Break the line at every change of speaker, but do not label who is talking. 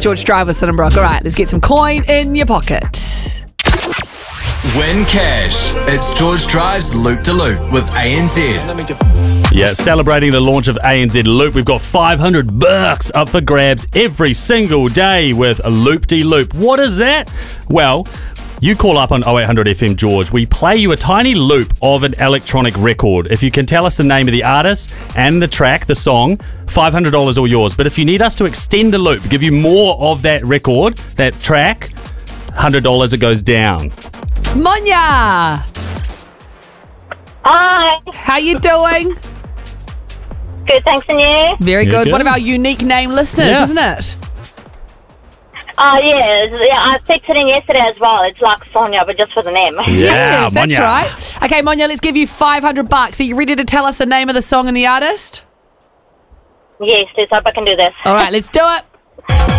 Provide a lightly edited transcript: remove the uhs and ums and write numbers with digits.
George Drive with Sittenbrook. All right, let's get some coin in your pocket.
Win cash. It's George Drive's Loop to Loop with ANZ.
Yeah, celebrating the launch of ANZ Loop. We've got $500 up for grabs every single day with a Loop-de-Loop. What is that? Well, you call up on 0800 FM George. We play you a tiny loop of an electronic record. If you can tell us the name of the artist and the track, the song, $500 all yours. But if you need us to extend the loop, give you more of that record, that track, $100 it goes down.
Monya!
Hi.
How you doing?
Good, thanks, and you?
Very
Yeah,
good.
good.
One of our unique name listeners,
Yeah.
isn't it?
Yeah, I texted in yesterday as well. It's like Sonia, but just for the name.
Yeah,
Yes, that's
Monya.
right. Okay, Monya, let's give you $500. Are you ready to tell us the name of the song and the artist?
Yes, let's hope I can do this.
All right, let's do it.